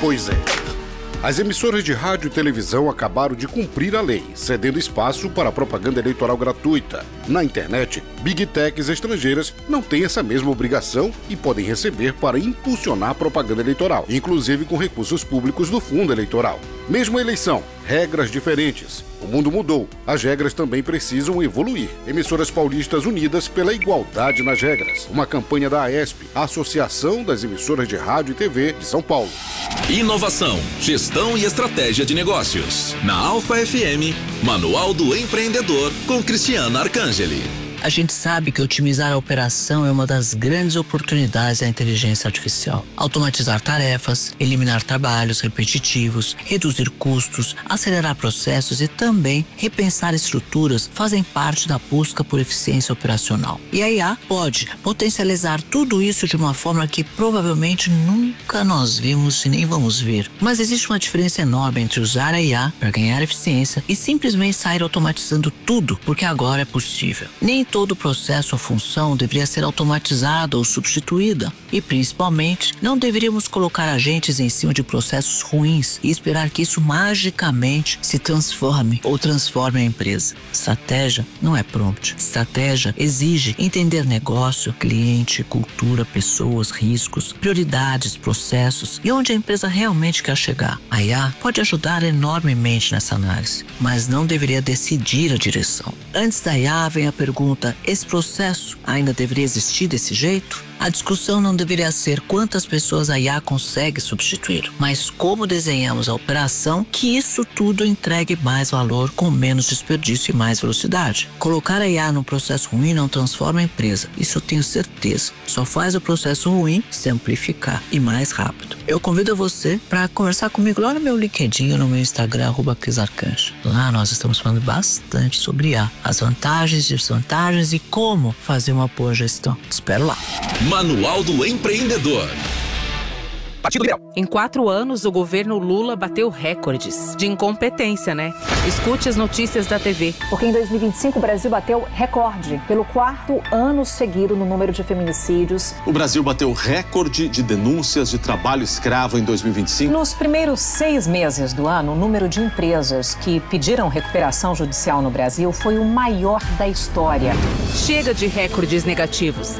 Pois é. As emissoras de rádio e televisão acabaram de cumprir a lei, cedendo espaço para a propaganda eleitoral gratuita. Na internet, Big Techs estrangeiras não têm essa mesma obrigação e podem receber para impulsionar propaganda eleitoral, inclusive com recursos públicos do fundo eleitoral. Mesma eleição, regras diferentes. O mundo mudou, as regras também precisam evoluir. Emissoras paulistas unidas pela igualdade nas regras. Uma campanha da AESP, a Associação das Emissoras de Rádio e TV de São Paulo. Inovação, gestão e estratégia de negócios. Na Alfa FM, Manual do Empreendedor, com Cristiana Arcangeli. A gente sabe que otimizar a operação é uma das grandes oportunidades da inteligência artificial. Automatizar tarefas, eliminar trabalhos repetitivos, reduzir custos, acelerar processos e também repensar estruturas fazem parte da busca por eficiência operacional. E a IA pode potencializar tudo isso de uma forma que provavelmente nunca nós vimos e nem vamos ver. Mas existe uma diferença enorme entre usar a IA para ganhar eficiência e simplesmente sair automatizando tudo, porque agora é possível. Nem todo processo ou função deveria ser automatizada ou substituída. E, principalmente, não deveríamos colocar agentes em cima de processos ruins e esperar que isso magicamente se transforme ou transforme a empresa. Estratégia não é prompt. Estratégia exige entender negócio, cliente, cultura, pessoas, riscos, prioridades, processos e onde a empresa realmente quer chegar. A IA pode ajudar enormemente nessa análise, mas não deveria decidir a direção. Antes da IA vem a pergunta: esse processo ainda deveria existir desse jeito? A discussão não deveria ser quantas pessoas a IA consegue substituir, mas como desenhamos a operação que isso tudo entregue mais valor com menos desperdício e mais velocidade. Colocar a IA num processo ruim não transforma a empresa, isso eu tenho certeza. Só faz o processo ruim se amplificar e mais rápido. Eu convido você para conversar comigo lá no meu LinkedIn ou no meu Instagram, @CrisArcanjo. Lá nós estamos falando bastante sobre IA, as vantagens, desvantagens e como fazer uma boa gestão. Te espero lá. Manual do Empreendedor. Partido Liberal. Em 4 anos, o governo Lula bateu recordes de incompetência, né? Escute as notícias da TV. Porque em 2025 o Brasil bateu recorde pelo 4º ano seguido no número de feminicídios. O Brasil bateu recorde de denúncias de trabalho escravo em 2025. Nos primeiros 6 meses do ano, o número de empresas que pediram recuperação judicial no Brasil foi o maior da história. Chega de recordes negativos.